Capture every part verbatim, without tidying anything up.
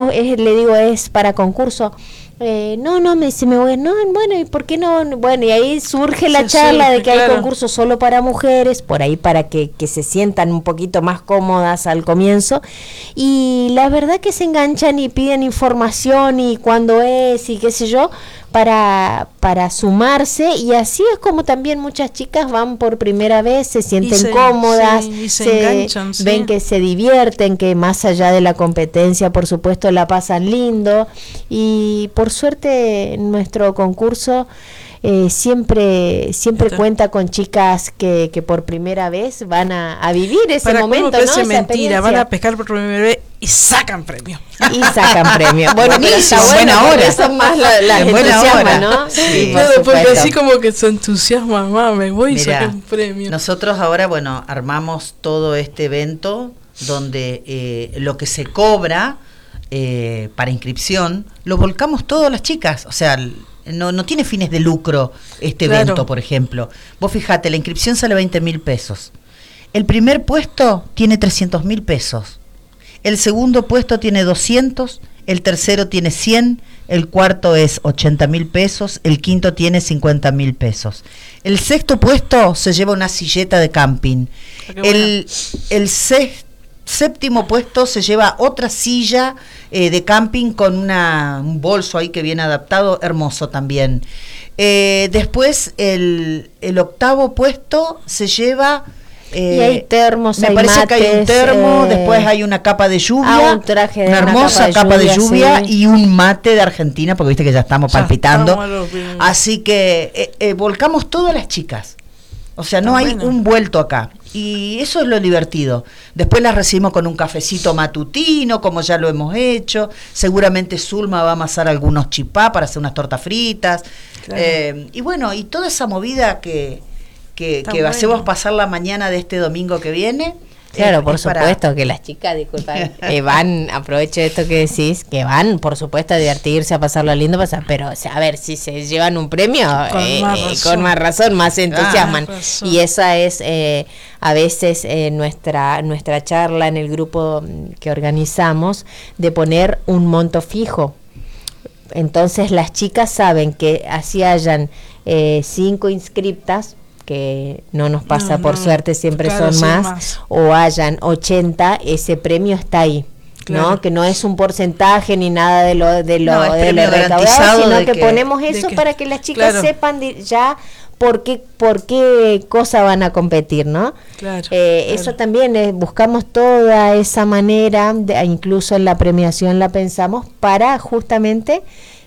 no, es, le digo, es para concurso. Eh, no, no, me dice, me voy, no, bueno, ¿y por qué no? Bueno, y ahí surge la Se charla surge, de que claro. hay concursos solo para mujeres, por ahí para que, que se sientan un poquito más cómodas al comienzo, y la verdad que se enganchan y piden información y cuándo es y qué sé yo, para, para sumarse, y así es como también muchas chicas van por primera vez, se sienten se, cómodas, sí, y se, se enganchan, sí. ven que se divierten, que más allá de la competencia, por supuesto, la pasan lindo, y por suerte nuestro concurso eh, siempre siempre Está. cuenta con chicas que, que por primera vez van a, a vivir ese Para momento, que ¿no? Esa mentira, van experiencia. a pescar por primera vez y sacan premio. Y sacan premio. Bueno, pero está Buenísimo, bueno, buena porque hora. eso más la, las En buena entusiasma, hora. ¿no? Sí, por Claro, porque supuesto. así como que se entusiasma, mamá, me voy y Mirá, saqué un premio. Nosotros ahora, bueno, armamos todo este evento donde eh, lo que se cobra eh, para inscripción lo volcamos todas las chicas, o sea, no, no tiene fines de lucro este Claro. evento, por ejemplo. Vos fijate, la inscripción sale veinte mil pesos. El primer puesto tiene trescientos mil pesos. El segundo puesto tiene doscientos, el tercero tiene cien, el cuarto es ochenta mil pesos, el quinto tiene cincuenta mil pesos. El sexto puesto se lleva una silleta de camping. Ah, qué El, el sex- séptimo puesto se lleva otra silla eh, de camping con una, un bolso ahí que viene adaptado, hermoso también. Eh, después el, el octavo puesto se lleva... Eh, Y hay termos, me hay parece que hay un mates, termo, eh, después hay una capa de lluvia, ah, un traje de una una hermosa capa capa de de lluvia, lluvia, sí. y un mate de Argentina, porque viste que ya estamos Ya palpitando. estamos a los bien. Así que eh, eh, volcamos todas las chicas. O sea, no Está hay bueno. un vuelto acá. Y eso es lo divertido. Después las recibimos con un cafecito matutino, como ya lo hemos hecho. Seguramente Zulma va a amasar algunos chipá para hacer unas tortas fritas. Claro. Eh, y bueno, y toda esa movida que, que, Está que bueno. hacemos pasar la mañana de este domingo que viene. Claro, eh, por es para- supuesto que las chicas, disculpa, eh, van, aprovecho esto que decís, que van, por supuesto, a divertirse, a pasarlo lindo, pasar, pero o sea, a ver, si se llevan un premio, Con eh, más eh, razón. con más razón, más se entusiasman. Ah, razón. Y esa es eh, a veces eh, nuestra nuestra charla en el grupo que organizamos, de poner un monto fijo. Entonces las chicas saben que así hayan eh, cinco inscriptas, que no nos pasa No, por no, suerte, siempre claro, son sí, más, más. o hayan ochenta, ese premio está ahí. Claro. ¿No? Que no es un porcentaje ni nada de lo de lo, No, es de lo premio recaudado, garantizado sino de que, que- ponemos de eso que- para que las chicas claro. sepan di- ya por qué por qué cosa van a competir, ¿no? Claro, Eh, claro. Eso también eh, buscamos toda esa manera, de, incluso en la premiación la pensamos para justamente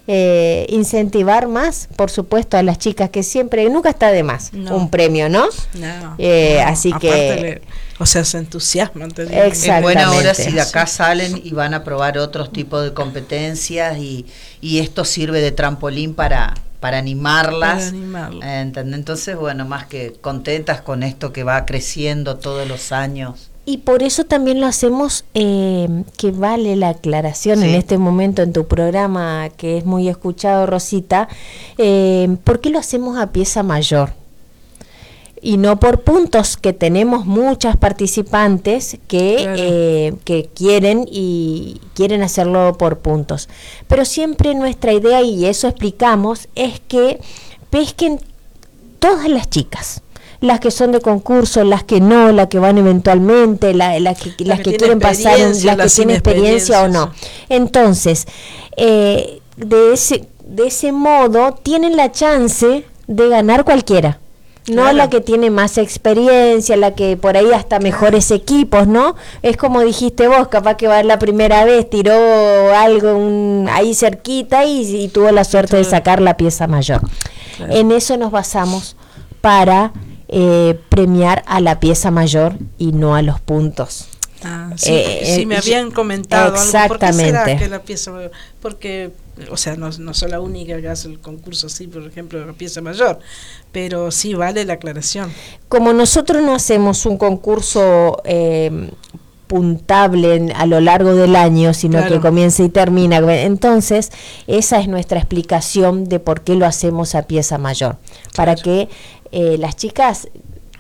eh, incentivar más, por supuesto, a las chicas, que siempre, nunca está de más No. un premio, ¿no? No, Eh, no, así aparte que- le- o sea, se entusiasman. te digo. Exacto. Es buena hora Exactamente. si de acá salen y van a probar otros tipos de competencias, y, y esto sirve de trampolín para, para animarlas. Para animarlas. Eh, ¿entendés? Entonces, bueno, más que contentas con esto que va creciendo todos los años. Y por eso también lo hacemos, eh, que vale la aclaración Sí. en este momento en tu programa, que es muy escuchado, Rosita, eh, ¿por qué lo hacemos a pieza mayor? Y no por puntos, que tenemos muchas participantes que, Claro. eh, que quieren y quieren hacerlo por puntos. Pero siempre nuestra idea, y eso explicamos, es que pesquen todas las chicas. Las que son de concurso, las que no, las que van eventualmente, la, la que, las que que, tienen quieren pasar, un- experiencia, las que las sin tienen experiencia o no. experiencia, Entonces, eh, de ese de ese modo tienen la chance de ganar cualquiera. No Claro. la que tiene más experiencia, la que por ahí hasta mejores equipos, ¿no? Es como dijiste vos, capaz que va la primera vez, tiró algo un- ahí cerquita y, y tuvo la suerte de todo. sacar la pieza mayor. Claro. En eso nos basamos para eh, premiar a la pieza mayor y no a los puntos. Ah, sí, Eh, sí, me eh, habían comentado algo. ¿Por qué exactamente. será que la pieza mayor? Porque, o sea, no, no soy la única que hace el concurso así, por ejemplo, de la pieza mayor, pero sí vale la aclaración. Como nosotros no hacemos un concurso eh, puntable en- a lo largo del año, sino Claro. que comienza y termina, entonces esa es nuestra explicación de por qué lo hacemos a pieza mayor, para que eh, las chicas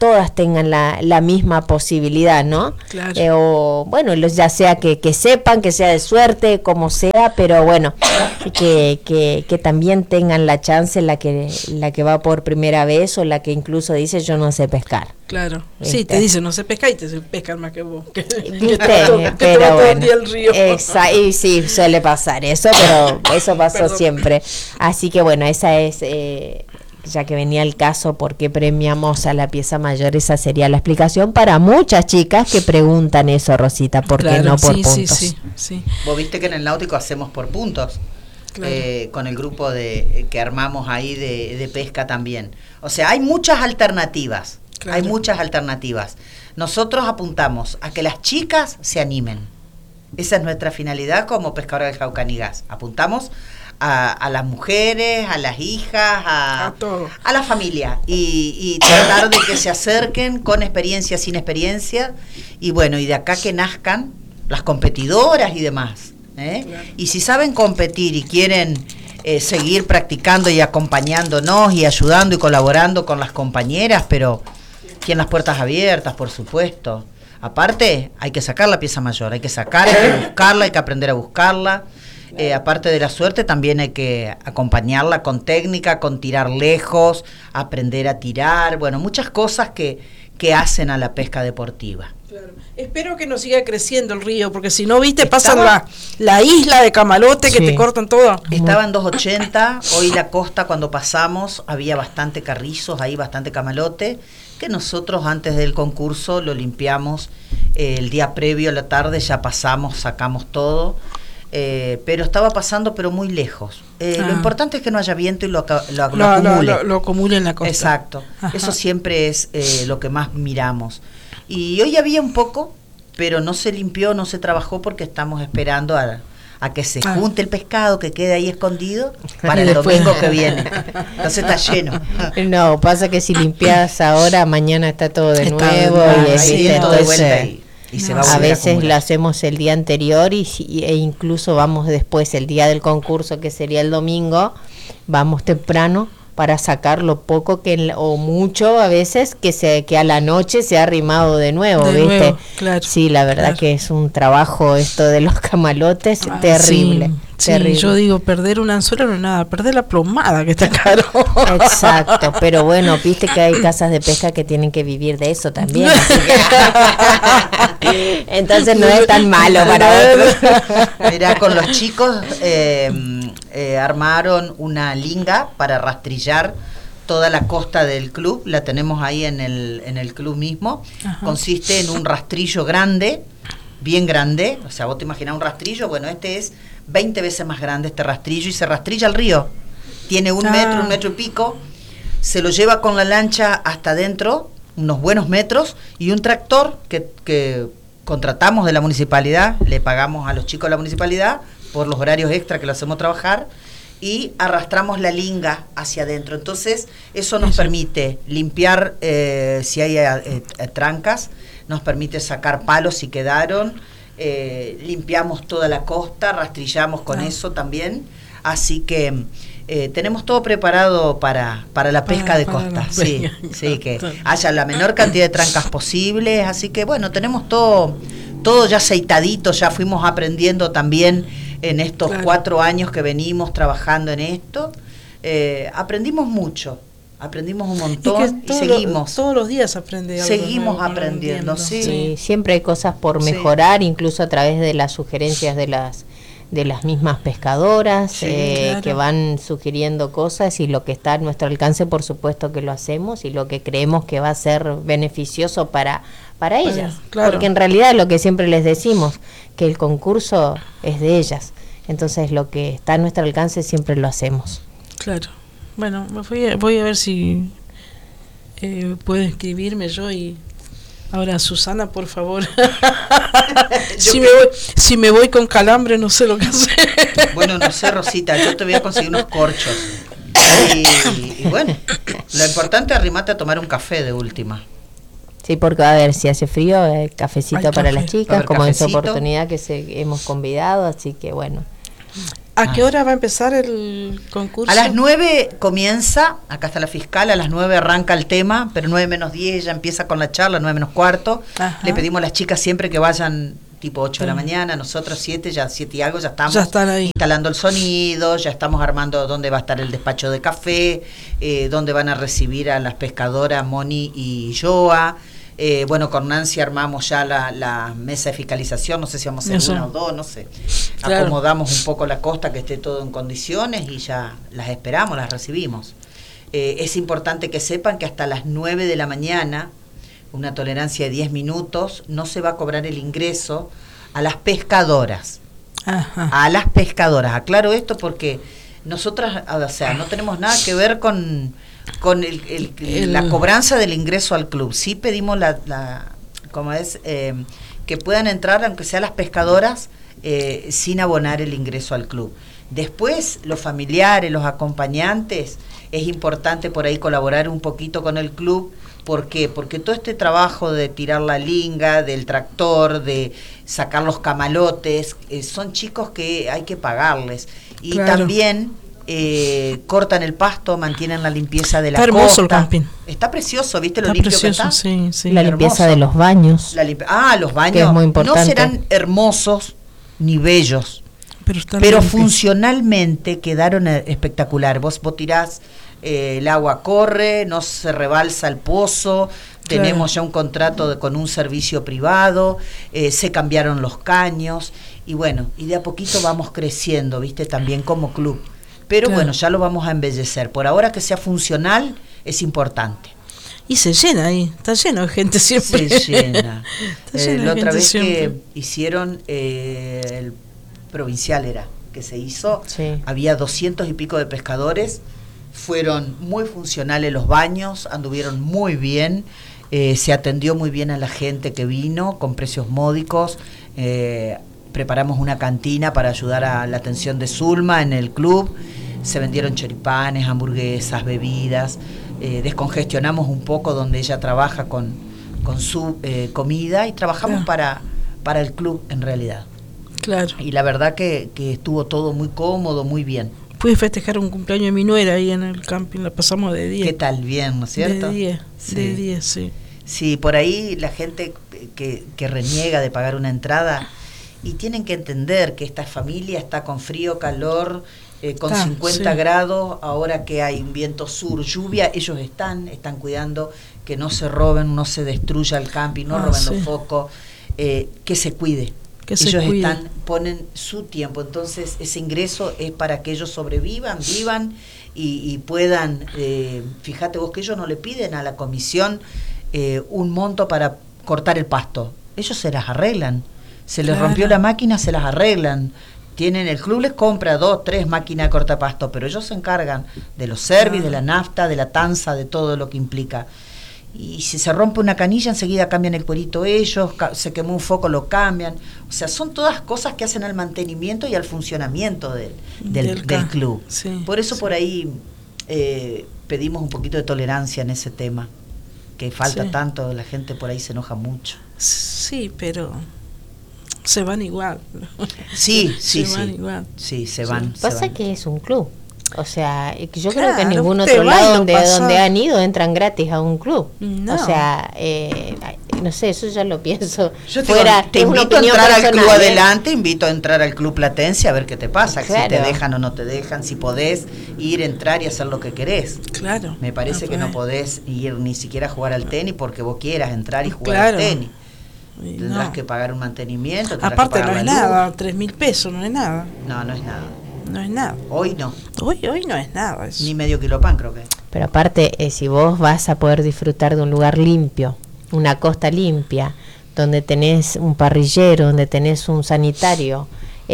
todas tengan la, la misma posibilidad, ¿no? Claro. Eh, o bueno, los, ya sea que, que sepan, que sea de suerte, como sea, pero bueno, que, que, que también tengan la chance, la que, la que va por primera vez o la que incluso dice yo no sé pescar. Claro, ¿Viste? sí, te dicen no sé pescar y te dicen pescar más que vos. Que, ¿Viste? que te, que te Pero va todo el bueno, día el río. exa- y sí, suele pasar eso, pero eso pasó Perdón. siempre. Así que bueno, esa es, eh, ya que venía el caso, ¿por qué premiamos a la pieza mayor? Esa sería la explicación para muchas chicas que preguntan eso, Rosita, ¿por qué Claro, no por sí, puntos? Sí, sí, sí. Vos viste que en el náutico hacemos por puntos. Claro. Eh, con el grupo de que armamos ahí de, de pesca también. O sea, hay muchas alternativas. Claro. Hay muchas alternativas. Nosotros apuntamos a que las chicas se animen. Esa es nuestra finalidad como pescadora del Jaucanigas. Apuntamos a, a las mujeres, a las hijas, a, A todo. a la familia y, y tratar de que se acerquen con experiencia, sin experiencia, y bueno, y de acá que nazcan las competidoras y demás, ¿eh? Claro. Y si saben competir y quieren eh, seguir practicando y acompañándonos y ayudando y colaborando con las compañeras, pero tienen las puertas abiertas, por supuesto. Aparte, hay que sacar la pieza mayor, hay que sacar, hay que buscarla, hay que aprender a buscarla. Eh, aparte de la suerte, también hay que acompañarla con técnica, con tirar lejos, aprender a tirar, bueno, muchas cosas que, que hacen a la pesca deportiva. Claro. Espero que no siga creciendo el río, porque si no, viste, Estaba- pasan la, la isla de Camalote que Sí. te cortan todo. Estaba en dos ochenta, hoy la costa cuando pasamos había bastante carrizos, ahí bastante camalote, que nosotros antes del concurso lo limpiamos eh, el día previo a la tarde, ya pasamos, sacamos todo, eh, pero estaba pasando pero muy lejos. Eh, Ah. Lo importante es que no haya viento y lo, aca- lo, lo Lo, lo, acumule. lo, lo acumula en la costa. Exacto, Ajá. eso siempre es eh, lo que más miramos. Y hoy había un poco, pero no se limpió, no se trabajó porque estamos esperando a, a que se Ah. junte el pescado que quede ahí escondido para Y el después- domingo que viene. Entonces está lleno. No, pasa que si limpias ahora, mañana está todo de Está nuevo de- y ah, es, sí, Ahí ¿viste? viene todo de vuelta Entonces, y, y se no, va a a volver veces acumular. lo hacemos el día anterior y, si- e incluso vamos después, el día del concurso, que sería el domingo, vamos temprano para sacar lo poco que en la- o mucho a veces que se que a la noche se ha arrimado de nuevo, De ¿viste? nuevo, claro, Sí, la verdad claro. que es un trabajo esto de los camalotes Ah, terrible, sí, terrible. sí, yo digo, perder un anzuelo no es nada, perder la plomada que está caro. Exacto, pero bueno, viste que hay casas de pesca que tienen que vivir de eso también. así que- Entonces no es tan malo para otros. Mirá, con los chicos eh, eh, armaron una linga para rastrillar toda la costa del club, la tenemos ahí en el, en el club mismo. Ajá. Consiste en un rastrillo grande, bien grande, o sea, vos te imaginás un rastrillo, bueno, este es veinte veces más grande este rastrillo y se rastrilla al río. Tiene un Ah. metro, un metro y pico, se lo lleva con la lancha hasta adentro, unos buenos metros, y un tractor que, que contratamos de la municipalidad, le pagamos a los chicos de la municipalidad por los horarios extra que lo hacemos trabajar, y arrastramos la linga hacia adentro. Entonces, eso nos Eso. permite limpiar eh, si hay eh, eh, trancas, nos permite sacar palos si quedaron, eh, limpiamos toda la costa, rastrillamos con Ah. eso también, así que eh, tenemos todo preparado para, para la Para- pesca de para costa, la sí, pesca. sí, que Claro. haya la menor cantidad de trancas posibles, así que bueno, tenemos todo, todo ya aceitadito, ya fuimos aprendiendo también en estos Claro. cuatro años que venimos trabajando en esto, eh, aprendimos mucho, aprendimos un Y que montón y, todo seguimos. lo- todos los días aprende algo Seguimos nuevo, no lo aprendiendo, entiendo. sí. Sí, siempre hay cosas por Sí. mejorar, incluso a través de las sugerencias de las de las mismas pescadoras Sí, eh, claro. que van sugiriendo cosas y lo que está a nuestro alcance, por supuesto que lo hacemos y lo que creemos que va a ser beneficioso para para ellas, claro. porque en realidad lo que siempre les decimos, que el concurso es de ellas, entonces lo que está a nuestro alcance siempre lo hacemos. Claro. Bueno, me voy a, voy a ver si eh, puedo inscribirme yo y ahora Susana, por favor. si, me voy, si me voy con calambre no sé lo que hacer. Bueno, no sé, Rosita, yo te voy a conseguir unos corchos. Y, y bueno, lo importante es arrimarte a tomar un café de última. Sí, porque a ver si hace frío, eh, cafecito Hay para café. las Va a chicas, haber como en su cafecito. oportunidad que se, hemos convidado, así que bueno, ¿A Ah. qué hora va a empezar el concurso? A las nueve comienza, acá está la fiscal, a las nueve arranca el tema, pero nueve menos diez ya empieza con la charla, nueve menos cuarto. Ajá. Le pedimos a las chicas siempre que vayan tipo ocho de la Sí. mañana, nosotros siete, ya siete y algo, ya estamos Ya están ahí. instalando el sonido, ya estamos armando dónde va a estar el despacho de café, eh, dónde van a recibir a las pescadoras Moni y Joa. Eh, bueno, con Nancy armamos ya la, la mesa de fiscalización, no sé si vamos a hacer Eso. una o dos, no sé. Claro. Acomodamos un poco la costa, que esté todo en condiciones y ya las esperamos, las recibimos. Eh, es importante que sepan que hasta las nueve de la mañana, una tolerancia de diez minutos, no se va a cobrar el ingreso a las pescadoras. Ajá. A las pescadoras. Aclaro esto porque nosotras, o sea, no tenemos nada que ver con, con el, el- El- la cobranza del ingreso al club. Sí pedimos la, la como es, eh, que puedan entrar, aunque sea las pescadoras, eh, sin abonar el ingreso al club. Después, los familiares, los acompañantes, es importante por ahí colaborar un poquito con el club. ¿Por qué? Porque todo este trabajo de tirar la linga, del tractor, de sacar los camalotes, eh, son chicos que hay que pagarles. Y Claro. también eh, cortan el pasto, mantienen la limpieza de la Está hermoso el costa. camping. Está precioso, ¿viste lo Está limpio precioso, que está? sí, sí. La limpieza hermoso. de los baños. La limpi- ah, los baños Que es muy no importante. serán hermosos ni bellos, Pero, está pero limpio. funcionalmente quedaron eh, espectacular. Vos, vos tirás, eh, el agua corre, no se rebalsa el pozo, Claro. tenemos ya un contrato de- con un servicio privado, eh, se cambiaron los caños, y bueno, y de a poquito vamos creciendo, ¿viste? También como club. Pero Claro. bueno, ya lo vamos a embellecer. Por ahora que sea funcional es importante. Y se llena ahí, está lleno de gente siempre. Se llena. Está Eh, lleno de la otra gente vez siempre. que hicieron eh, el provincial era que se hizo, Sí. había doscientos y pico de pescadores, fueron muy funcionales los baños, anduvieron muy bien, eh, se atendió muy bien a la gente que vino con precios módicos, eh, preparamos una cantina para ayudar a la atención de Zulma en el club, se vendieron choripanes, hamburguesas, bebidas, eh, descongestionamos un poco donde ella trabaja con, con su eh, comida y trabajamos Claro. para, para el club en realidad. Claro. Y la verdad que, que estuvo todo muy cómodo, muy bien. Pude festejar un cumpleaños de mi nuera ahí en el camping, la pasamos de diez. ¿Qué tal? Bien, ¿no es cierto? De diez, Sí. de diez, sí. Sí, por ahí la gente que, que reniega de pagar una entrada, y tienen que entender que esta familia está con frío, calor, eh, con Está, cincuenta sí. grados, ahora que hay un viento sur, lluvia, ellos están, están cuidando que no se roben, no se destruya el camping, no Ah, roben sí. los focos, eh, que se cuide. Que se ellos cuide. están, ponen su tiempo, entonces ese ingreso es para que ellos sobrevivan, vivan y, y puedan, eh, fíjate vos que ellos no le piden a la comisión eh, un monto para cortar el pasto, ellos se las arreglan, se les Claro. rompió la máquina, se las arreglan, tienen, el club les compra dos, tres máquinas de cortapasto, pero ellos se encargan de los servicios, de la nafta, de la tanza, de todo lo que implica. Y si se rompe una canilla, enseguida cambian el cuerito ellos, ca- se quemó un foco, lo cambian. O sea, son todas cosas que hacen al mantenimiento y al funcionamiento del, del, Del del ca- club. sí, por eso sí. por ahí eh, pedimos un poquito de tolerancia en ese tema, que falta Sí. tanto, la gente por ahí se enoja mucho. Sí, pero se van igual. Sí, sí, se van sí. igual. Sí, se van. se Pasa van. que es un club. O sea, eh, que yo creo Claro, que en ningún te otro vas y lado lo donde, pasás. donde han ido entran gratis a un club. No. O sea, eh, ay, no sé, eso ya lo pienso. Yo te, fuera, digo, te es una invito a opinión entrar al club personal, ¿eh? adelante, invito a entrar al club Platense a ver qué te pasa, si Claro. te dejan o no te dejan, si podés ir, entrar y hacer lo que querés. Claro. Me parece Ah, que no pues. podés ir ni siquiera a jugar al tenis porque vos quieras entrar y jugar Claro. al tenis. Y Tendrás no. que pagar un mantenimiento. tendrás Aparte que no pagar es la luz. nada, tres mil pesos no es nada. No, no es nada. No es nada. Hoy no, Hoy, hoy no es nada. eso. ni medio kilo pan creo que. Pero aparte, eh, si vos vas a poder disfrutar de un lugar limpio, una costa limpia, donde tenés un parrillero, donde tenés un sanitario,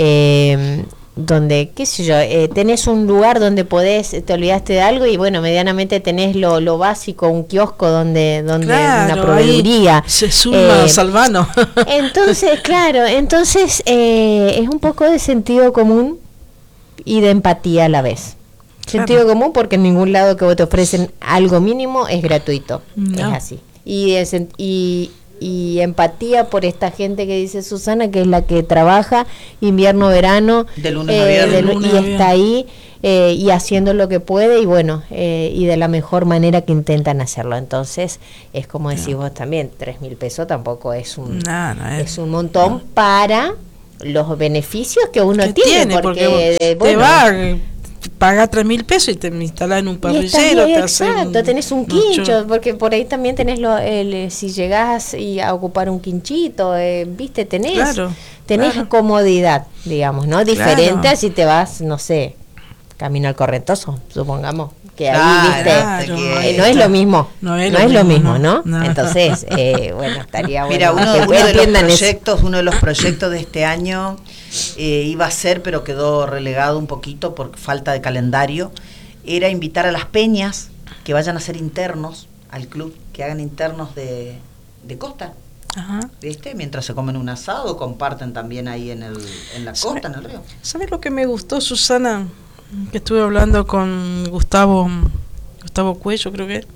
eh, donde, qué sé yo, eh, tenés un lugar donde podés, te olvidaste de algo y bueno, medianamente tenés lo, lo básico, un kiosco donde, donde Claro, una proveeduría. ahí se suma Eh, Salvano. Entonces, claro, entonces eh, es un poco de sentido común y de empatía a la vez. Claro. Sentido común porque en ningún lado que vos te ofrecen algo mínimo es gratuito, No. es así. Y, es en- y y empatía por esta gente que dice Susana, que es la que trabaja invierno, verano, de lunes a viernes, de, lunes y a está viernes. ahí eh, y haciendo lo que puede y bueno, eh, y de la mejor manera que intentan hacerlo. Entonces, es como decís vos también, tres mil pesos tampoco es un, No, no es, es un montón no. para los beneficios que uno que tiene, tiene, porque, porque eh, te bueno, va, eh, paga tres mil pesos y te instalas en un y estás parrillero, bien, te hacen exacto, tenés un unos quincho, churros. porque por ahí también tenés lo, el, eh, si llegás y a ocupar un quinchito, eh, viste, tenés, Claro, tenés claro. comodidad, digamos, ¿no? Diferente Claro. a si te vas, no sé, camino al Correntoso, supongamos, que ahí, Claro, viste, Claro, eh, ahí no es está. lo mismo, No no es es, lo lo mismo, mismo, ¿no? no. No. Entonces, eh, bueno, estaría bueno Mira, uno, que uno de los entiendan eso. proyectos, uno de los proyectos de este año eh, iba a ser, pero quedó relegado un poquito por falta de calendario, era invitar a las peñas que vayan a ser internos al club, que hagan internos de, de costa, Ajá. ¿viste? Mientras se comen un asado, comparten también ahí en, el, en la costa, en el río. ¿Sabes lo que me gustó, Susana? Que estuve hablando con Gustavo, Gustavo Cuello, creo que es.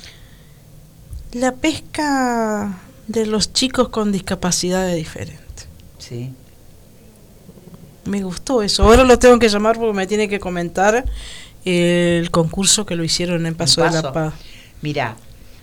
La pesca de los chicos con discapacidades diferentes. Sí. Me gustó eso. Ahora lo tengo que llamar porque me tiene que comentar el concurso que lo hicieron en Paso, En de Paso. la Paz. Mira,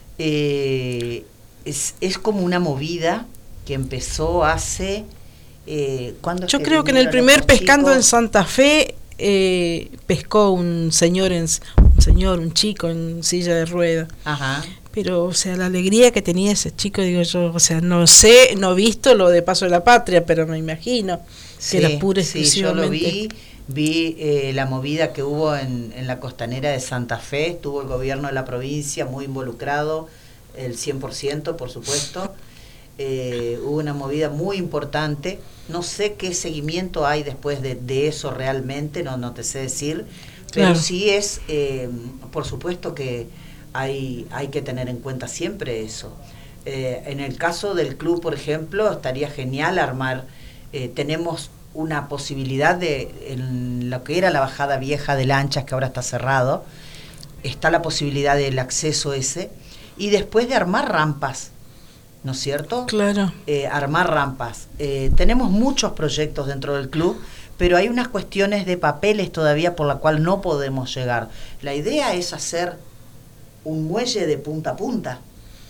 eh, es, es como una movida que empezó hace... Eh, ¿cuándo es Yo creo que en el vinieron primer estos pescando en chicos? Santa Fe eh, pescó un señor, en, un señor, un chico en silla de ruedas. Ajá. Pero, o sea, la alegría que tenía ese chico, digo yo, o sea, no sé, no he visto lo de Paso de la Patria, pero me imagino Sí, que era pura sí, yo lo exclusivamente. vi, vi eh, la movida que hubo en, en la costanera de Santa Fe, estuvo el gobierno de la provincia muy involucrado, el cien por ciento, por supuesto. Eh, hubo una movida muy importante, no sé qué seguimiento hay después de, de eso realmente, no, no te sé decir, pero Claro. sí es, eh, por supuesto que hay, hay que tener en cuenta siempre eso. Eh, en el caso del club, por ejemplo, estaría genial armar, eh, tenemos una posibilidad de, en lo que era la bajada vieja de lanchas, que ahora está cerrado, está la posibilidad del acceso ese, y después de armar rampas, ¿no es cierto? Claro. Eh, armar rampas. Eh, tenemos muchos proyectos dentro del club, pero hay unas cuestiones de papeles todavía por la cual no podemos llegar. La idea es hacer un muelle de punta a punta,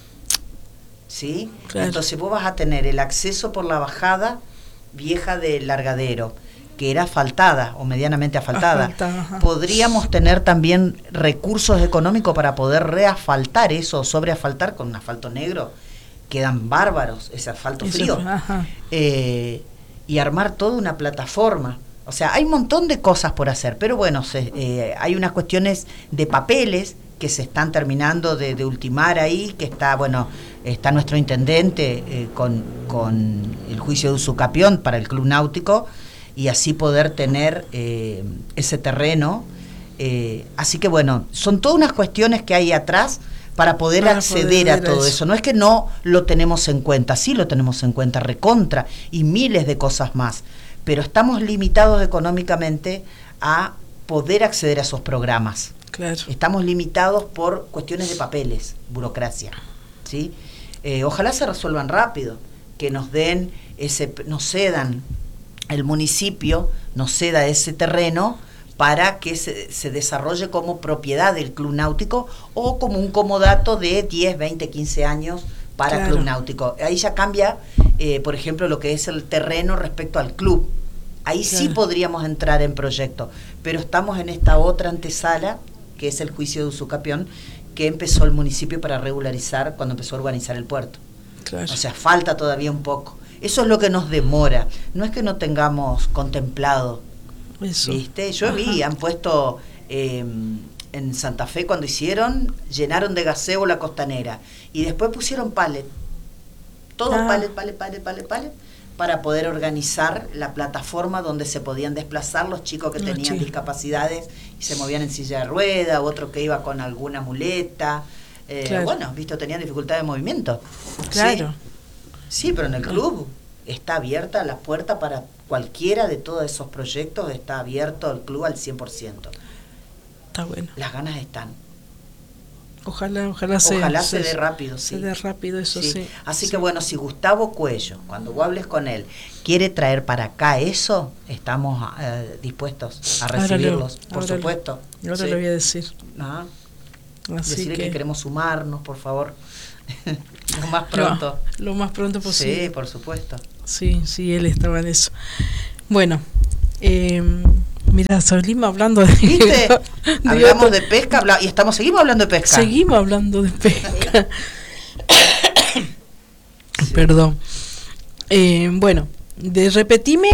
¿sí? Claro. Entonces vos vas a tener el acceso por la bajada vieja del Largadero, que era asfaltada o medianamente asfaltada. Asfaltada, ajá. Podríamos tener también recursos económicos para poder reasfaltar eso, sobreasfaltar con un asfalto negro. Quedan bárbaros ese asfalto Eso, frío. ajá. Eh, y armar toda una plataforma. O sea, hay un montón de cosas por hacer, pero bueno, se, eh, hay unas cuestiones de papeles que se están terminando de, de ultimar ahí, que está, bueno, está nuestro intendente eh, con, con el juicio de usucapión para el Club Náutico, y así poder tener eh, ese terreno. Eh, así que bueno, son todas unas cuestiones que hay atrás para poder Para acceder poder a ver todo eso. eso. No es que no lo tenemos en cuenta, sí lo tenemos en cuenta, recontra, y miles de cosas más, pero estamos limitados económicamente a poder acceder a esos programas. Claro. Estamos limitados por cuestiones de papeles, burocracia, ¿sí? Eh, ojalá se resuelvan rápido, que nos den ese, nos cedan, el municipio nos ceda ese terreno para que se, se desarrolle como propiedad del Club Náutico o como un comodato de diez, veinte, quince años para Claro. Club Náutico. Ahí ya cambia, eh, por ejemplo, lo que es el terreno respecto al club. Ahí sí Claro. podríamos entrar en proyecto, pero estamos en esta otra antesala, que es el juicio de usucapión, que empezó el municipio para regularizar cuando empezó a urbanizar el puerto. Claro. O sea, falta todavía un poco. Eso es lo que nos demora. No es que no tengamos contemplado, Eso. ¿viste? Yo Ajá. vi, han puesto eh, en Santa Fe cuando hicieron, llenaron de gaseo la costanera y después pusieron palet. Todo Ah. palet, palet, palet, palet, palet, para poder organizar la plataforma donde se podían desplazar los chicos que Los tenían chicos. discapacidades y se movían en silla de rueda, otro que iba con alguna muleta. Eh, Claro. Bueno, visto, tenían dificultad de movimiento. Claro. Sí, sí, pero en el club está abierta la puerta para cualquiera de todos esos proyectos, está abierto el club al cien por ciento. Está bueno. Las ganas están. Ojalá, ojalá se, Ojalá se, se dé rápido, se sí. dé rápido, eso sí. sí. Así sí. que bueno, si Gustavo Cuello, cuando vos hables con él, quiere traer para acá eso, estamos eh, dispuestos a recibirlos, Ahora por ahora supuesto. Ahora sí. le voy a decir. Ajá. Así Decirle que... que... que queremos sumarnos, por favor. Lo más pronto. No, lo más pronto posible. Sí, por supuesto. Sí, sí, él estaba en eso. Bueno, eh, mira, salimos hablando de... ¿Viste? de Hablamos otro, de pesca habla, y estamos seguimos hablando de pesca. Seguimos hablando de pesca. Sí. Perdón. Eh, bueno, de, repetime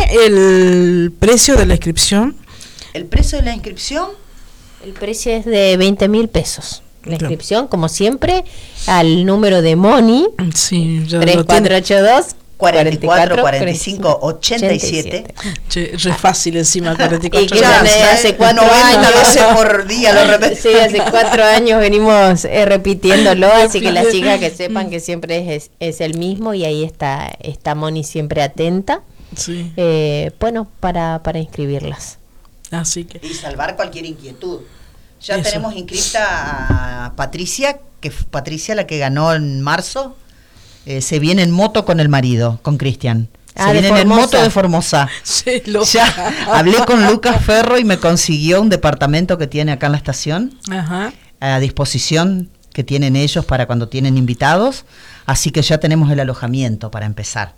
el precio de la inscripción. ¿El precio de la inscripción? El precio es de veinte mil pesos. La inscripción, como siempre, al número de Moni, sí, tres cuatro ocho dos, cuarenta y cuatro, cuarenta y cinco, ochenta y siete. Che, re fácil encima, cuarenta y cuatro. Y que ya ya hace cuatro años. veces por día lo repetimos. Sí, hace cuatro años venimos eh, repitiéndolo, así que las chicas que sepan que siempre es, es el mismo y ahí está, está Moni siempre atenta. Sí. Eh, bueno, para, para inscribirlas. Así que. Y salvar cualquier inquietud. Ya Eso. tenemos inscripta a Patricia, que fue Patricia la que ganó en marzo. Eh, se viene en moto con el marido, con Cristian. Se Ah, viene en moto de Formosa. Sí, lo... Ya hablé con Lucas Ferro y me consiguió un departamento que tiene acá en la estación. Ajá. A disposición que tienen ellos para cuando tienen invitados. Así que ya tenemos el alojamiento para empezar.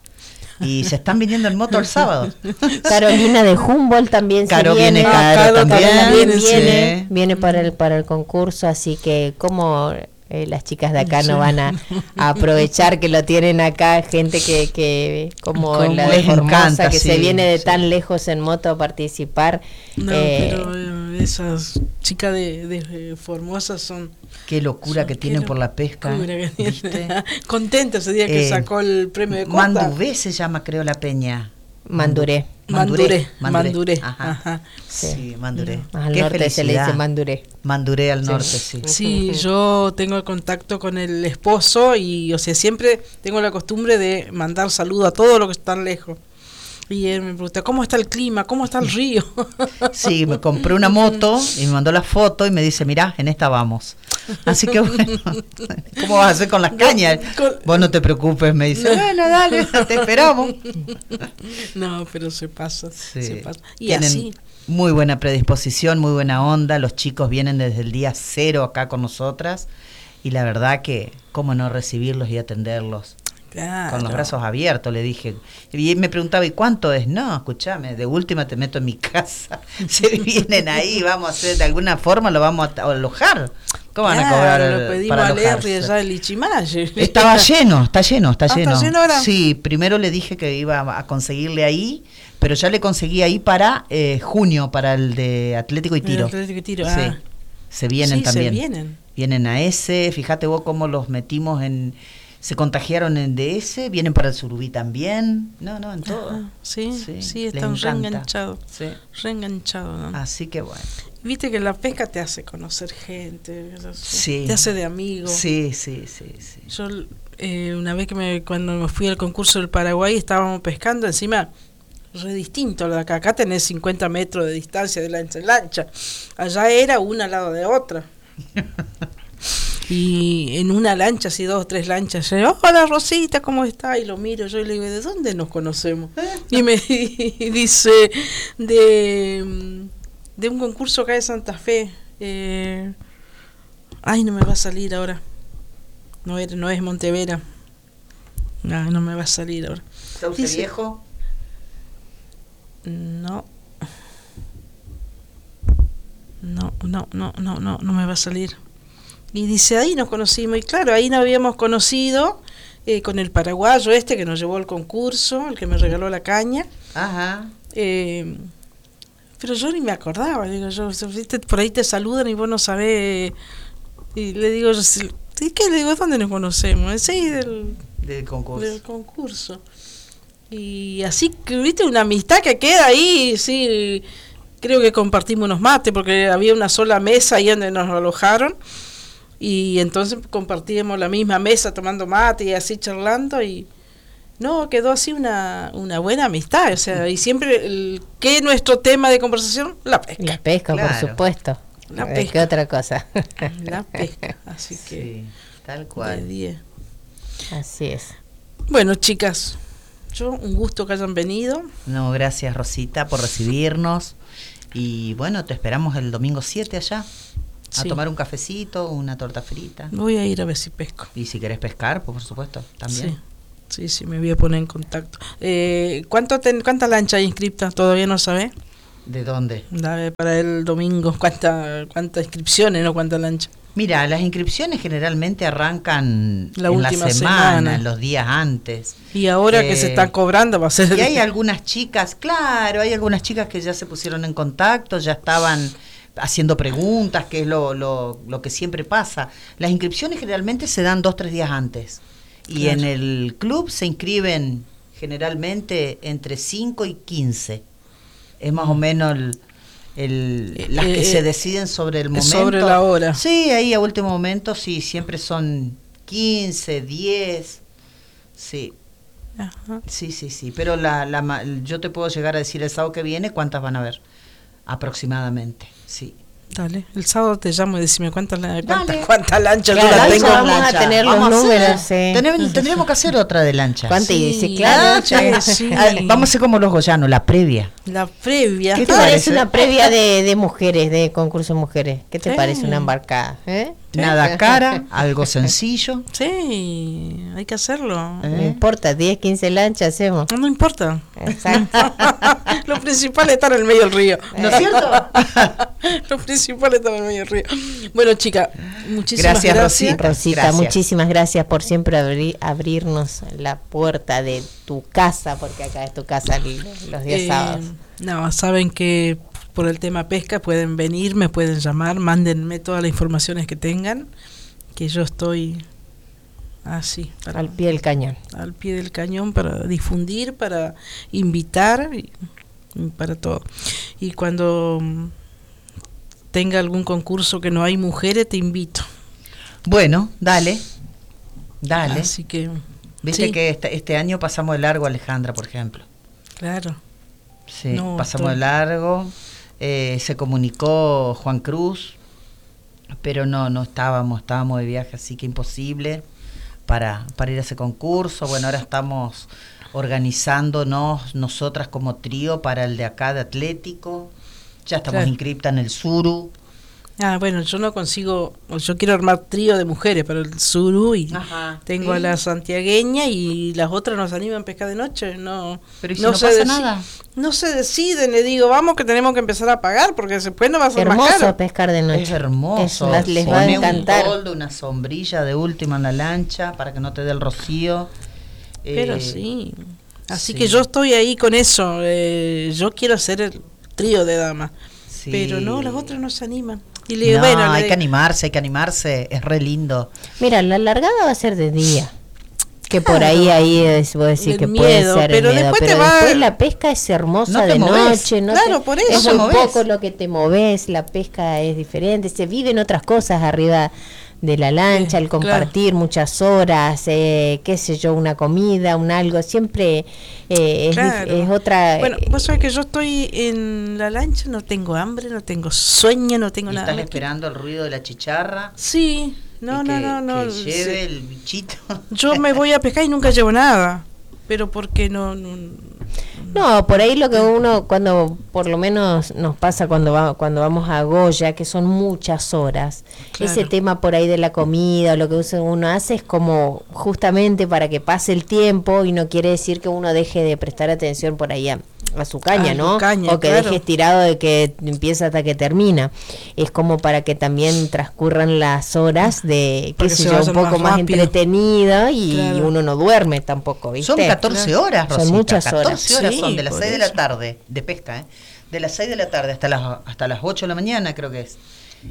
Y se están viniendo en moto el sábado. Carolina de Humboldt también Caro se viene. viene, Caro, Caro también, también sí. viene, viene para el para el concurso, así que como eh, las chicas de acá Sí. no van a, a aprovechar que lo tienen acá, gente que, que como, Como la de les Formosa, encanta, que sí, se viene de sí. tan lejos en moto a participar. No, eh, pero eh, esas chicas de, de eh, Formosa son... Qué locura son- que tienen qué por la pesca. locura que ¿viste? tienen. Contenta ese día que Eh, sacó el premio de Costa. Mandubé se llama, creo, la peña. Manduré. Manduré, Manduré. Ajá. Ajá. Sí, Sí. Manduré. Al Qué norte se le dice felicidad. Manduré. Manduré al Sí. norte, sí. Sí, yo tengo contacto con el esposo y, o sea, siempre tengo la costumbre de mandar saludos a todos los que están lejos. Y él me pregunta, ¿cómo está el clima? ¿Cómo está el río? Sí, me compré una moto y me mandó la foto y me dice, mirá, en esta vamos. Así que bueno, ¿cómo vas a hacer con las cañas? Con- Vos no te preocupes, me dice, bueno, dale, te esperamos. No, pero se pasa, Sí. se pasa. Y Tienen así, muy buena predisposición, muy buena onda. Los chicos vienen desde el día cero acá con nosotras y la verdad que cómo no recibirlos y atenderlos. claro. Con los brazos abiertos, le dije. Y él me preguntaba, ¿y cuánto es? No, escúchame, de última te meto en mi casa. Se vienen ahí, vamos a hacer, de alguna forma lo vamos a alojar. ¿Cómo van a Claro, cobrar lo pedimos para a Larry alojarse? allá en Lichimaye. Estaba lleno, está lleno, está Ah, lleno. ¿está lleno ahora? Sí, primero le dije que iba a conseguirle ahí, pero ya le conseguí ahí para eh, junio, para el de Atlético y El Tiro. Atlético y Tiro, Sí, ah. se vienen Sí, se también. vienen. Vienen a ese, fíjate vos cómo los metimos en... Se contagiaron en D S, vienen para el Surubí también. No, no, en todo. Ajá, sí, Sí, sí, les están encanta. reenganchados. Sí. Reenganchados, ¿no? Así que bueno. Viste que la pesca te hace conocer gente, eso sí, Sí. te hace de amigo. Sí, sí, sí, sí. Yo eh, una vez que me, cuando me fui al concurso del Paraguay estábamos pescando, encima re distinto a lo de acá. Acá tenés cincuenta metros de distancia de lancha en lancha. Allá era una al lado de otra. Y en una lancha, así dos o tres lanchas, yo, hola Rosita, ¿cómo está? Y lo miro yo y le digo, ¿de dónde nos conocemos? Y me y dice, de, de un concurso acá de Santa Fe. Eh, ay, no me va a salir ahora. No, era, no es Montevera. No, no me va a salir ahora. ¿Sauce Dice- Viejo? No. No, no, no, no, no, no me va a salir. Y dice, ahí nos conocimos. Y claro, ahí nos habíamos conocido eh, con el paraguayo este que nos llevó al concurso, el que me regaló la caña. Ajá. Eh, pero yo ni me acordaba. Digo, yo, ¿viste? Por ahí te saludan y vos no sabés. Y le digo, ¿sí qué? Le digo, ¿dónde nos conocemos? Sí, del, Del concurso. del concurso. Y así que, viste, una amistad que queda ahí, sí. Creo que compartimos unos mates porque había una sola mesa ahí donde nos alojaron. Y entonces compartíamos la misma mesa tomando mate y así charlando y no, quedó así una, una buena amistad, o sea, y siempre el, ¿qué es nuestro tema de conversación? La pesca. La pesca, Claro. por supuesto. La ¿Qué pesca. otra cosa? La pesca, así que Sí, tal de cual. diez. Así es. Bueno, chicas, yo un gusto que hayan venido. No, gracias Rosita por recibirnos. Y bueno, te esperamos el domingo siete allá. A Sí. tomar un cafecito, una torta frita. Voy a ir a ver si pesco. Y si querés pescar, pues por supuesto, también. Sí, sí, sí, me voy a poner en contacto. Eh, ¿cuánto ten- ¿Cuánta lancha hay inscripta? ¿Todavía no sabés? ¿De dónde? Dame para el domingo. ¿Cuánta, cuántas inscripciones, no cuánta lancha? Mira, las inscripciones generalmente arrancan La en última la semana, semana. en los días antes. Y ahora Eh, que se está cobrando va a ser... Y hay algunas chicas, claro, hay algunas chicas que ya se pusieron en contacto, ya estaban haciendo preguntas, que es lo, lo, lo que siempre pasa. Las inscripciones generalmente se dan dos, tres días antes. Y Claro. en el club se inscriben generalmente entre cinco y quince. Es más o menos el, el- las que Eh, se eh, deciden sobre el momento. sobre la hora. Sí, ahí a último momento, sí, siempre son quince, diez. Sí, Ajá. sí, sí, sí. Pero la, la, ma- yo te puedo llegar a decir el sábado que viene cuántas van a haber. Aproximadamente, sí. Dale, el sábado te llamo y decime cuántas la- Dale. cuántas cuántas lanchas Claro, yo la ahí tengo. ya vamos a tener los Vamos a hacer- números, sí. tenem- tendríamos que hacer otra de lanchas. ¿Cuánto? Sí, Y dice, claro, ah, sí. sí. Ah, vamos a hacer como los Goyanos, la previa. La previa. ¿Qué te Ahora es parece? una previa de, de mujeres, de concurso de mujeres. ¿Qué te Sí. parece una embarcada? ¿Eh? Nada cara, algo sencillo. Sí, hay que hacerlo. ¿Eh? No importa, diez, quince lanchas hacemos. No importa. Exacto. Lo principal es estar en el medio del río. ¿No es cierto? Lo principal es estar en el medio del río. Bueno, chica, muchísimas Gracias, gracias. Rosita. Rosita, Gracias. muchísimas gracias por siempre abrir, abrirnos la puerta de tu casa, porque acá es tu casa l- los días Eh, sábados. No, saben que por el tema pesca pueden venir, me pueden llamar, mándenme todas las informaciones que tengan, que yo estoy así, para- Al pie del cañón. al pie del cañón para difundir, para invitar y, y para todo. Y cuando mm, tenga algún concurso que no hay mujeres, te invito. Bueno, dale. Dale. Así que, Viste sí, que este, este año pasamos de largo, Alejandra, por ejemplo. claro. Sí, No, pasamos estoy- de largo. Eh, se comunicó Juan Cruz, pero no, no estábamos, estábamos de viaje, así que imposible para, para ir a ese concurso. Bueno, ahora estamos organizándonos nosotras como trío para el de acá de Atlético. Ya estamos Claro. inscriptas en el Suru. Ah, bueno, yo no consigo, yo quiero armar trío de mujeres para el Suru y Ajá, tengo ¿sí? a la santiagueña y las otras nos animan a pescar de noche. No, Pero ¿y si no, no se pasa deci- nada? No se deciden, le digo, vamos que tenemos que empezar a pagar porque después no va a ser más Hermoso caro. pescar de noche. Es hermoso. Eso, las- les va a Pone encantar. un toldo, una sombrilla de última en la lancha para que no te dé el rocío. Pero Eh, sí. Así sí. que yo estoy ahí con eso. eh, yo quiero hacer el trío de damas. Sí. Pero no, las otras no se animan. Y le digo, No, bueno, le hay digo, que animarse, hay que animarse, es re lindo. Mira, la largada va a ser de día. Que por Claro. ahí, ahí es, vos decís El que miedo, puede ser pero el miedo, después te pero va- después la pesca es hermosa No te de movés. noche, no Claro, te- por eso. es No te un movés. poco lo que te moves, la pesca es diferente, se viven otras cosas arriba de la lancha, Sí, el compartir muchas horas, eh, qué sé yo, una comida, un algo, siempre eh, es, dif- Claro. es otra... Bueno, eh, vos sabés que yo estoy en la lancha, no tengo hambre, no tengo sueño, no tengo Y nada. estás Me- esperando el ruido de la chicharra. Sí, no, y no, que, no, no. que sí. lleve el bichito. Yo me voy a pescar y nunca llevo nada. Pero porque no, no, No, por ahí lo que uno, cuando por lo menos nos pasa cuando va, cuando vamos a Goya, que son muchas horas, Claro. ese tema por ahí de la comida, lo que uno hace es como justamente para que pase el tiempo y no quiere decir que uno deje de prestar atención por ahí a, a su caña, A ¿no? su caña, o que claro. deje estirado de que empieza hasta que termina. Es como para que también transcurran las horas de, Para qué que sé se yo, un vayan poco más más, rápido. entretenido y Claro. uno no duerme tampoco, ¿viste? Son catorce Claro. horas, Son Rosita. muchas horas. catorce horas Sí, son de las por seis de la eso. tarde, de pesca, ¿eh? De las seis de la tarde hasta las, hasta las ocho de la mañana, creo que es.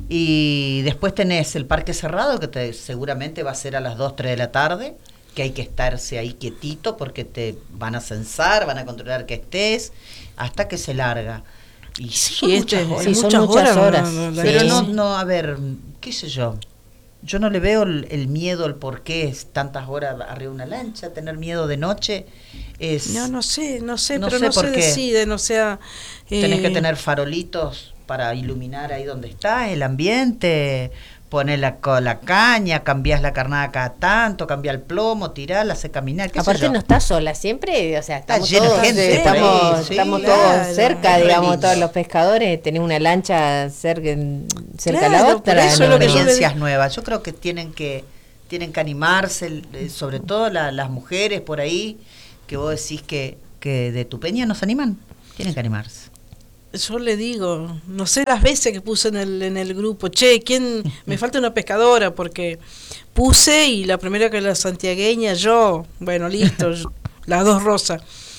Y después tenés el parque cerrado, que te, seguramente va a ser a las dos, tres de la tarde, que hay que estarse ahí quietito porque te van a censar, van a controlar que estés, hasta que se larga. Y son Sí, muchas este, horas. Sí, son muchas muchas horas, horas. no, no, la Pero Sí. no, no, a ver, qué sé yo. Yo no le veo el, el miedo, el por qué es tantas horas arriba de una lancha, tener miedo de noche es... No, no sé, no sé, No pero sé no por se qué. deciden, o sea... Tenés que eh, tener farolitos para iluminar ahí donde estás, el ambiente, poner la, la caña, cambiás la carnada cada tanto, cambiar el plomo, tirarla, hacer caminar, qué Aparte sé yo. no estás sola, siempre, o sea, estamos lleno de todos, gente estamos, por ahí, sí, estamos claro, todos cerca, es re digamos, lindo. todos los pescadores, tenés una lancha cerca, cerca a Claro, la por otra. eso es lo que yo le Experiencias digo. nuevas. Yo creo que tienen que tienen que animarse, eh, sobre todo la- las mujeres por ahí, que vos decís que, que de tu peña no se animan, tienen que animarse. Yo le digo, no sé las veces que puse en el, en el grupo, che, ¿quién? Me falta una pescadora, porque puse y la primera que la santiagueña, yo, bueno, listo, yo- las dos rosas.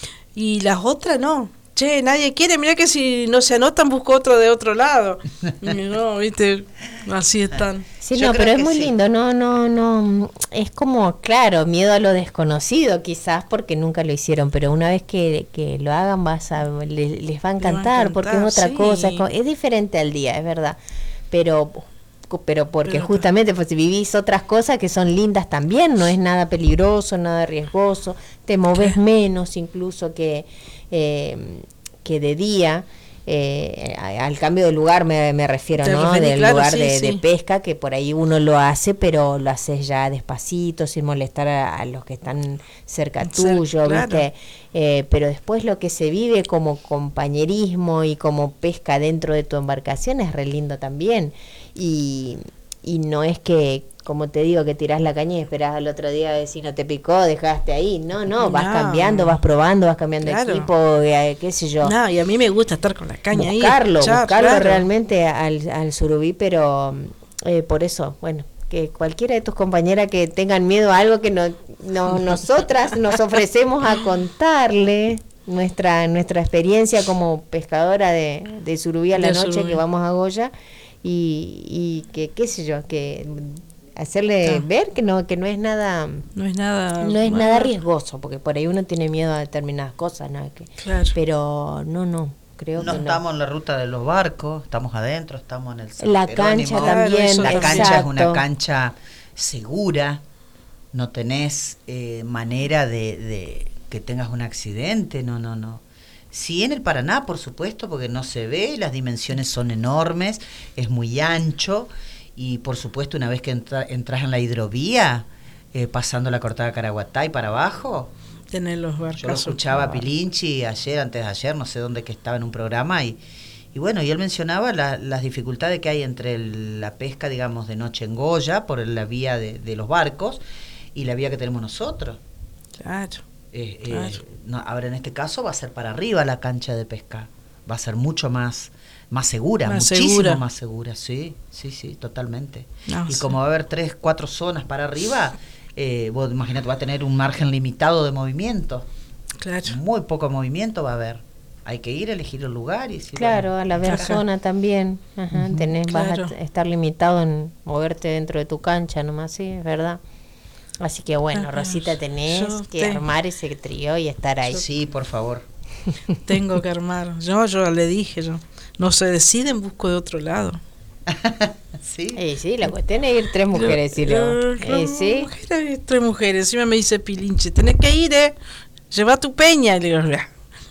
Y las otras no. Che, nadie quiere, mira que si no se anotan busco otro de otro lado. Y no, viste, así están. Sí, Yo no, creo pero es que muy sí. lindo, no, no, no, es como, claro, miedo a lo desconocido quizás porque nunca lo hicieron, pero una vez que, que lo hagan vas a, le- les va a va a encantar porque es encantar, otra sí. cosa, es, co- es diferente al día, es verdad, pero pero porque Pero- justamente pues si vivís otras cosas que son lindas también, no es nada peligroso, nada riesgoso, te moves menos incluso que, eh, que de día. Eh, a- al cambio de lugar me, me refiero, Te ¿no? referís, Del claro, lugar sí, de, de sí. pesca, que por ahí uno lo hace, pero lo haces ya despacito, sin molestar a, a los que están cerca Cer- tuyo, claro. ¿viste? Eh, pero después lo que se vive como compañerismo y como pesca dentro de tu embarcación es re lindo también. Y, y no es que, como te digo, que tirás la caña y esperás al otro día a ver si no te picó, dejaste ahí. No, no, vas No. cambiando, vas probando, vas cambiando Claro. equipo, eh, qué sé yo. No, y a mí me gusta estar con la caña buscarlo, ahí. ya, buscarlo claro. realmente al, al surubí, pero eh, por eso, bueno, que cualquiera de tus compañeras que tengan miedo a algo que no, no nosotras nos ofrecemos a contarle nuestra nuestra experiencia como pescadora de, de surubí a la De noche surubí. que vamos a Goya y, y que qué sé yo, que hacerle Claro. ver que no que no es nada No es nada. no es bueno, nada riesgoso, porque por ahí uno tiene miedo a determinadas cosas, ¿no? Que, Claro. pero no, no, creo No que estamos en la ruta de los barcos, estamos adentro, estamos en el San La Jerónimo. cancha Claro, también, eso La también. cancha es una exacto. cancha segura, no tenés eh, manera de, de que tengas un accidente, no, no, no. Sí, en el Paraná, por supuesto, porque no se ve, las dimensiones son enormes, es muy ancho y por supuesto una vez que entra, entras en la hidrovía, eh, pasando la cortada Caraguatay para abajo, Tener los barcos. yo lo escuchaba a Pilinchi ayer, antes de ayer, no sé dónde que estaba en un programa y, y bueno, y él mencionaba la- las dificultades que hay entre el- la pesca, digamos, de noche en Goya, por la vía de, de los barcos y la vía que tenemos nosotros. Claro. Eh, eh, Claro. no, ahora en este caso va a ser para arriba la cancha de pesca, va a ser mucho más más segura, Más muchísimo segura. más segura, sí, sí, sí, totalmente. No, y sí. como va a haber tres, cuatro zonas para arriba, eh, vos imagínate, va a tener un margen limitado de movimiento, Claro. muy poco movimiento va a haber. Hay que ir a elegir el lugar y decir, Claro, bueno, a la ver acá. zona también. Ajá, Ujú, tenés, vas claro. a t- estar limitado en moverte dentro de tu cancha nomás, sí, es verdad. Así que bueno, Ajá, Rosita, tenés yo que te- armar ese trío y estar ahí. Sí, por favor. Tengo que armar. Yo, yo le dije, yo. No se deciden, busco de otro lado. Sí. Y sí, la cuestión es ir tres mujeres, sí, Yo- lo- yo- eh, sí. mujeres, tres mujeres. Encima me dice Pilinche, tenés que ir, eh. Lleva tu peña. Y le digo, "Ya".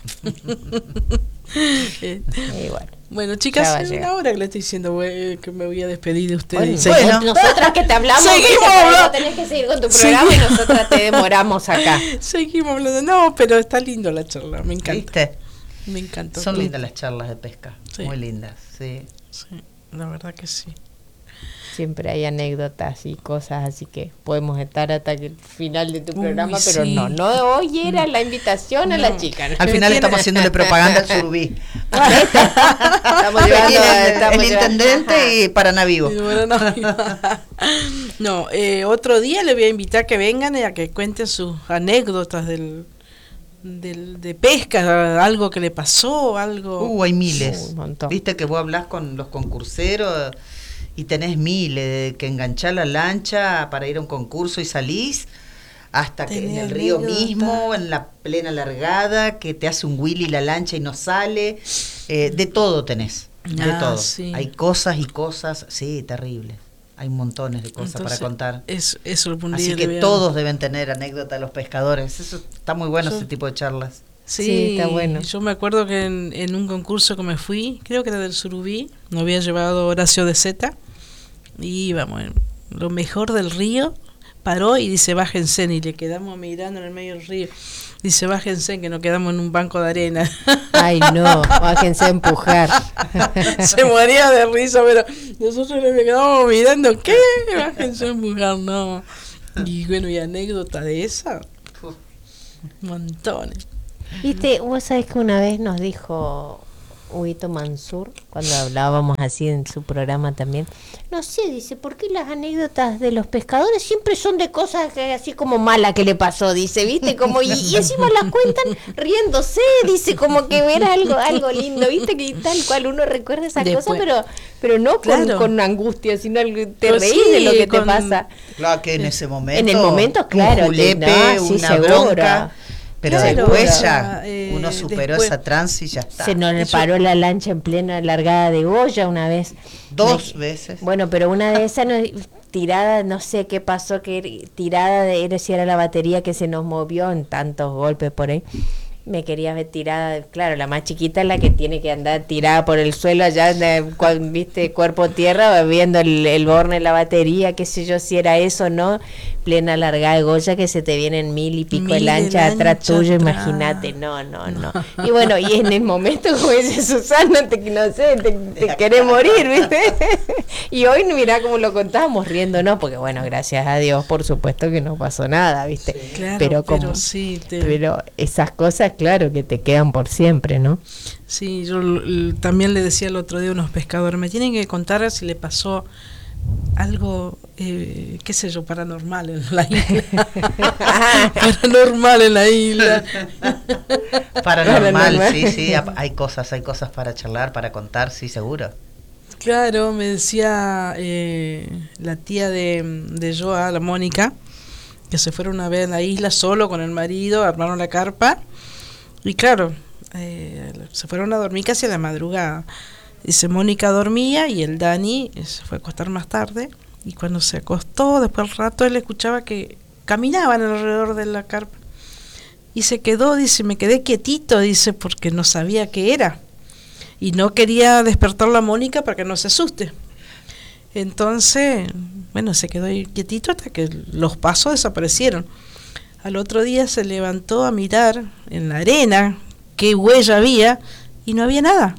Eh, Y bueno. bueno, Ya chicas, va a es llegar. una hora que le estoy diciendo güey, que me voy a despedir de Bueno, ustedes. Bueno. nosotras que te hablamos, Seguimos viste, pero hablando. vos tenés que seguir con tu programa y nosotras te demoramos acá. Seguimos hablando. No, pero está lindo la charla. Me encanta. ¿Viste? Me encanta. Son lindas las charlas de pesca, Sí. muy lindas, sí. Sí, la verdad que sí. Siempre hay anécdotas y cosas, así que podemos estar hasta el final de tu Uy, programa, pero sí. no, no hoy era la invitación a la No. chica. Al final tiene- estamos haciéndole propaganda al surubí. Estamos Aquí llevando, el, estamos el llevando- intendente ajá. y Paraná Vivo. Y bueno, no, no eh, otro día le voy a invitar a que vengan y a que cuenten sus anécdotas del, del de pesca, algo que le pasó, algo. Uh, hay miles. Uh, un montón. Viste que vos hablás con los concurseros y tenés miles, de que enganchás la lancha para ir a un concurso y salís, hasta que en Tenés el río anécdota. mismo, en la plena largada, que te hace un Willy la lancha y no sale. Eh, de todo tenés, de Ah, todo. sí. Hay cosas y cosas, sí, terribles. Hay montones de cosas Entonces, para contar. Es, eso un Así día que le voy a- todos deben tener anécdota de los pescadores. Eso está muy bueno, Yo- ese tipo de charlas. Sí, Sí, está bueno. Yo me acuerdo que en, en un concurso que me fui, creo que era del Surubí, nos había llevado Horacio de Zeta, y íbamos, en lo mejor del río, paró y dice, bájense, y le quedamos mirando en el medio del río. Dice, bájense, que nos quedamos en un banco de arena. Ay, no, bájense a empujar. Se moría de risa, pero nosotros le quedábamos mirando, ¿qué? Bájense a empujar, no. Y bueno, y anécdota de esa, montones. Viste, vos sabés que una vez nos dijo Huguito Mansur, cuando hablábamos así en su programa también, no sé, dice, ¿por qué las anécdotas de los pescadores siempre son de cosas que, así como mala que le pasó? Dice, viste, como y, y encima las cuentan riéndose, dice, como que era algo algo lindo, viste, que tal cual uno recuerda esa Después, cosa, pero pero no con, claro. con angustia, sino algo, te Pero reís sí, de lo que con- te pasa. Claro que en ese momento. En el momento, claro, Un julepe, te- no, sí, una seguro. bronca. Pero Claro, después ya eh, uno superó después- esa trance y ya está. Se nos le Eso- paró la lancha en plena largada de Goya una vez. Dos Me- veces. Bueno, pero una de esas no- tirada, no sé qué pasó, que tirada de era si era la batería que se nos movió en tantos golpes por ahí. Me quería ver tirada, claro, la más chiquita es la que tiene que andar tirada por el suelo allá, de, cuan- viste, cuerpo tierra, viendo el, el borne, la batería, qué sé yo, si era eso o no, plena largada de Goya, que se te vienen mil y pico Mil de de lancha atrás lancha tuyo, atrás. imagínate, no, no, no. Y bueno, y en el momento, como dice Susana, te, no sé, te, te querés morir, ¿viste? Y hoy mirá cómo lo contábamos riendo, ¿no? Porque bueno, gracias a Dios, por supuesto que no pasó nada, ¿viste? Claro, pero como, pero sí, te- pero esas cosas, claro, que te quedan por siempre, ¿no? Sí, yo l- l- también le decía el otro día a unos pescadores, me tienen que contar si le pasó algo, eh, qué sé yo, paranormal en la isla. Paranormal en la isla. Paranormal, Paranormal. sí, sí. Hay cosas, hay cosas para charlar, para contar, sí, seguro. Claro, me decía eh, la tía de, de Joa, la Mónica, que se fueron una vez a la isla solo con el marido, armaron la carpa y claro, eh, se fueron a dormir casi a la madrugada. Dice, Mónica dormía y el Dani eh, se fue a acostar más tarde y cuando se acostó, después del rato él escuchaba que caminaban alrededor de la carpa y se quedó, dice, me quedé quietito, dice, porque no sabía qué era. Y no quería despertar a Mónica para que no se asuste. Entonces, bueno, se quedó ahí quietito hasta que los pasos desaparecieron. Al otro día se levantó a mirar en la arena qué huella había y no había nada.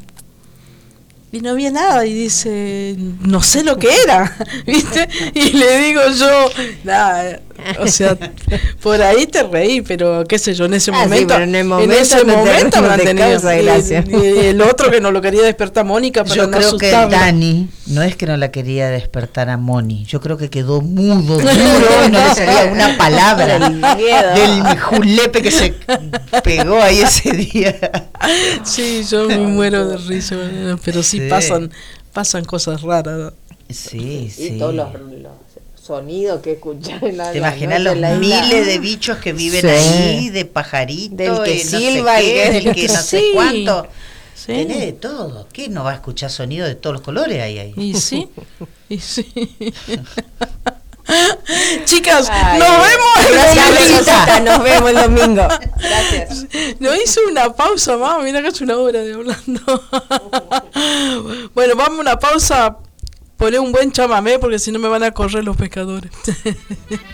Y no había nada y dice, no sé lo que era, ¿viste? Y le digo yo, nada, o sea, por ahí te reí, pero qué sé yo, en ese Ah, sí, momento, pero en el en momento ese no te- momento no habrán te tenido. causa Y- gracia. y el otro que no lo quería despertar a Mónica para Yo no creo que asustarla. Dani no es que no la quería despertar a Moni, yo creo que quedó mudo, duro, y no le salía una palabra Del miedo. del julepe que se pegó ahí ese día. Sí, yo me muero de risa, bueno, pero sí, Sí. pasan pasan cosas raras. Sí, sí. Y todos los, los sonidos que escuchás en la ¿Te la imaginas noche los en la isla? miles de bichos que viven Sí. ahí, de pajaritos, Del que y no silba, sé y qué, que- del que no sé Sí. cuánto? Sí. Tenés de todo. ¿Qué no va a escuchar sonido de todos los colores ahí? ahí? Y sí, y sí. Chicas, Ay, nos vemos el Gracias, domingo. Rosita, nos vemos el domingo. Gracias. No hice una pausa más, mira que es una hora de hablando. Bueno, vamos a una pausa. Poné un buen chamamé porque si no me van a correr los pescadores.